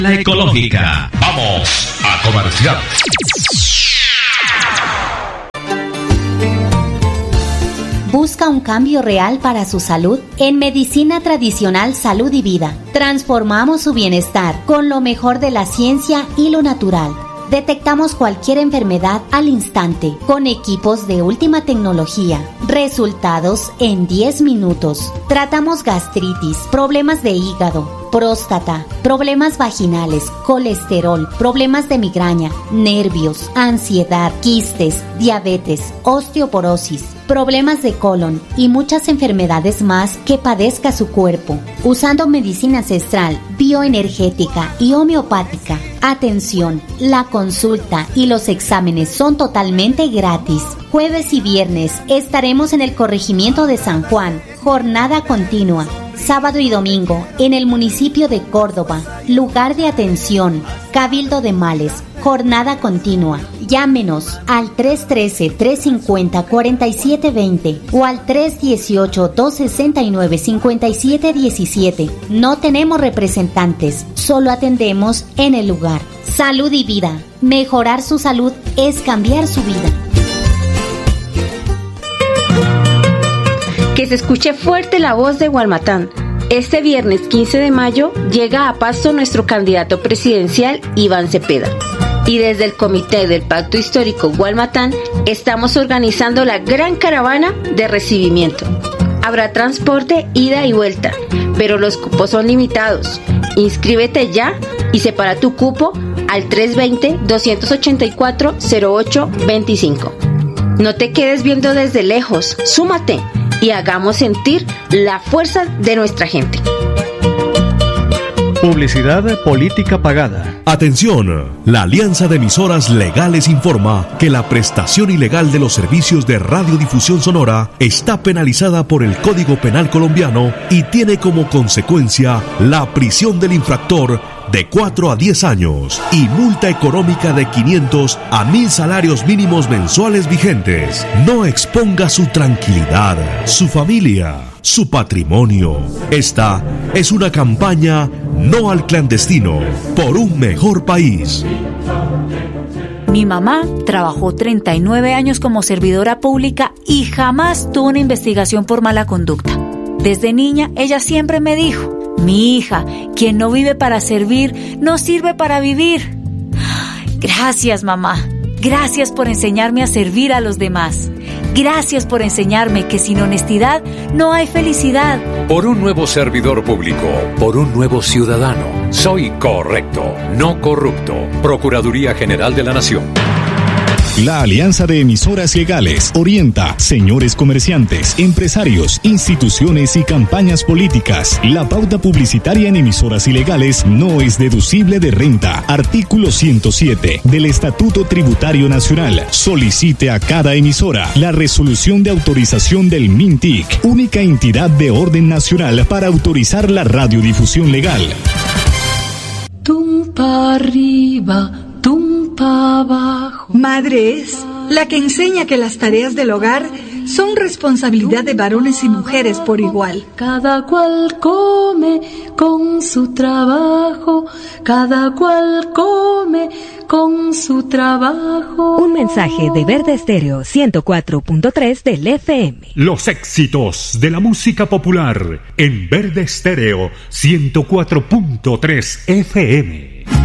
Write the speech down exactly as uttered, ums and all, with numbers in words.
La ecológica. Vamos a comercial. ¿Busca un cambio real para su salud? En Medicina Tradicional Salud y Vida, transformamos su bienestar con lo mejor de la ciencia y lo natural. Detectamos cualquier enfermedad al instante con equipos de última tecnología. Resultados en diez minutos. Tratamos gastritis, problemas de hígado, próstata, problemas vaginales, colesterol, problemas de migraña, nervios, ansiedad, quistes, diabetes, osteoporosis, problemas de colon y muchas enfermedades más que padezca su cuerpo. Usando medicina ancestral, bioenergética y homeopática. Atención, la consulta y los exámenes son totalmente gratis. Jueves y viernes estaremos en el corregimiento de San Juan, jornada continua. Sábado y domingo en el municipio de Córdoba, lugar de atención, Cabildo de Males, jornada continua. Llámenos al tres uno tres, tres cinco cero, cuatro siete dos cero o al tres uno ocho, dos seis nueve, cinco siete uno siete. No tenemos representantes, solo atendemos en el lugar. Salud y vida. Mejorar su salud es cambiar su vida. Que se escuche fuerte la voz de Gualmatán. Este viernes quince de mayo llega a Pasto nuestro candidato presidencial Iván Cepeda. Y desde el Comité del Pacto Histórico Gualmatán estamos organizando la gran caravana de recibimiento. Habrá transporte ida y vuelta, pero los cupos son limitados. Inscríbete ya y separa tu cupo al tres dos cero, dos ocho cuatro, cero ocho dos cinco. No te quedes viendo desde lejos, súmate y hagamos sentir la fuerza de nuestra gente. Publicidad política pagada. Atención, la Alianza de Emisoras Legales informa que la prestación ilegal de los servicios de radiodifusión sonora está penalizada por el Código Penal colombiano y tiene como consecuencia la prisión del infractor de cuatro a diez años y multa económica de quinientos a mil salarios mínimos mensuales vigentes. No exponga su tranquilidad, su familia, su patrimonio. Esta es una campaña No al clandestino, por un mejor país. Mi mamá trabajó treinta y nueve años como servidora pública y jamás tuvo una investigación por mala conducta. Desde niña, ella siempre me dijo: mi hija, quien no vive para servir, no sirve para vivir. Gracias, mamá. Gracias por enseñarme a servir a los demás. Gracias por enseñarme que sin honestidad no hay felicidad. Por un nuevo servidor público, por un nuevo ciudadano. Soy correcto, no corrupto. Procuraduría General de la Nación. La Alianza de Emisoras Legales orienta, señores comerciantes, empresarios, instituciones y campañas políticas. La pauta publicitaria en emisoras ilegales no es deducible de renta. Artículo ciento siete del Estatuto Tributario Nacional. Solicite a cada emisora la resolución de autorización del MINTIC, única entidad de orden nacional para autorizar la radiodifusión legal. Tum pa arriba, tum pa abajo. Madre es la que enseña que las tareas del hogar son responsabilidad de varones y mujeres por igual. Cada cual come con su trabajo, cada cual come con su trabajo. Un mensaje de Verde Estéreo ciento cuatro punto tres del F M. Los éxitos de la música popular en Verde Estéreo ciento cuatro punto tres F M.